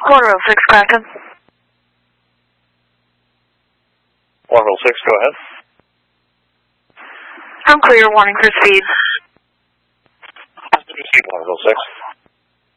106 Kraken. 106, go ahead. I'm clear, warning for speed. Proceed, 106.